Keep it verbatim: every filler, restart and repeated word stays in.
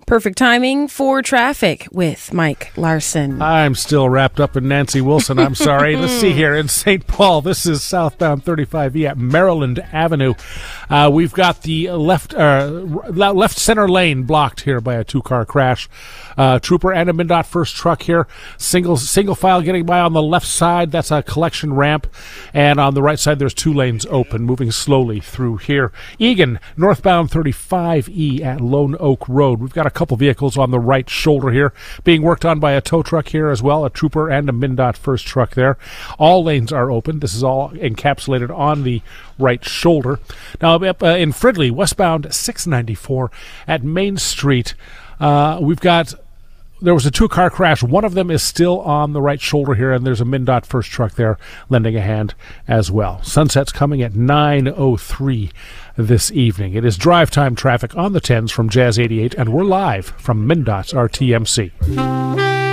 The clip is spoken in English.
Perfect timing for traffic with Mike Larson. I'm still wrapped up in Nancy Wilson. I'm sorry. Let's see here. In Saint Paul, this is southbound thirty-five E at Maryland Avenue. Uh, we've got the left uh, left center lane blocked here by a two-car crash. Uh, trooper and a MnDOT first truck here. Single single file getting by on the left side. That's a collection ramp. And on the right side, there's two lanes open, moving slowly through here. Egan, northbound thirty-five E at Lone Oak Road. We've got a couple vehicles on the right shoulder here being worked on by a tow truck here as well, a trooper and a MnDOT first truck there. All lanes are open. This is all encapsulated on the right shoulder. Now, up uh, in Fridley, westbound six ninety-four at Main Street, uh, we've got there was a two-car crash. One of them is still on the right shoulder here, and there's a MnDOT first truck there lending a hand as well. Sunset's coming at nine oh three this evening. It is drive time traffic on the tens from Jazz eighty-eight, and we're live from MnDOT's R T M C.